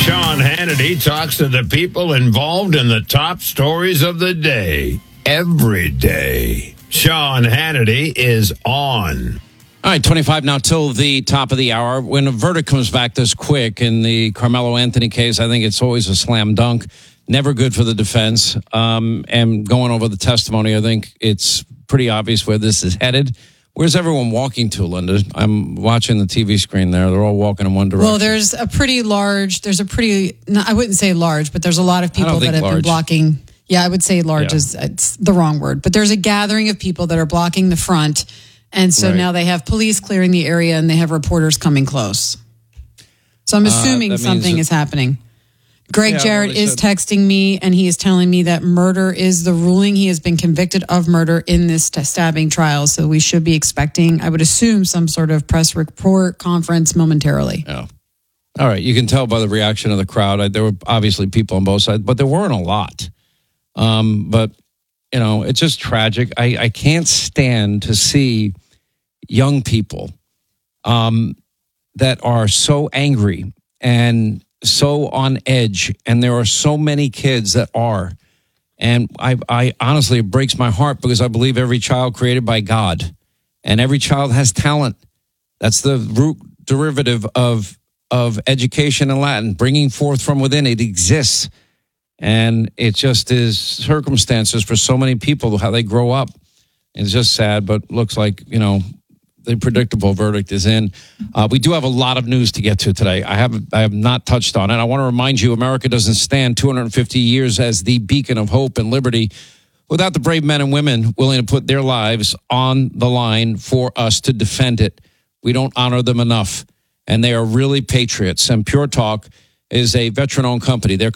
Sean Hannity talks to the people involved in the top stories of the day. Every day. Sean Hannity is on. All right, 25 now till the top of the hour. When a verdict comes back this quick in the Carmelo Anthony case, I think it's always a slam dunk. Never good for the defense. And going over the testimony, I think it's pretty obvious where this is headed. Where's everyone walking to, Linda? I'm watching the TV screen there. They're all walking in one direction. Well, there's a pretty, I wouldn't say large, but there's a lot of people that have been blocking. Yeah, I would say large is it's the wrong word. But there's a gathering of people that are blocking the front. And so now they have police clearing the area and they have reporters coming close. So I'm assuming something is happening. Greg Jarrett is texting me, and he is telling me that murder is the ruling. He has been convicted of murder in this stabbing trial. So we should be expecting, I would assume, some sort of press report conference momentarily. Yeah. All right. You can tell by the reaction of the crowd. There were obviously people on both sides, but there weren't a lot. But, you know, it's just tragic. I can't stand to see young people that are so angry and so on edge, and there are so many kids that are. And I honestly, it breaks my heart because I believe every child created by God, and every child has talent. That's the root derivative of education in Latin, bringing forth from within. It exists. And it just is circumstances for so many people, how they grow up. It's just sad, but looks like, you know, the predictable verdict is in. We do have a lot of news to get to today. I have not touched on it. I want to remind you, America doesn't stand 250 years as the beacon of hope and liberty without the brave men and women willing to put their lives on the line for us to defend it. We don't honor them enough, and they are really patriots. And Pure Talk is a veteran-owned company. They're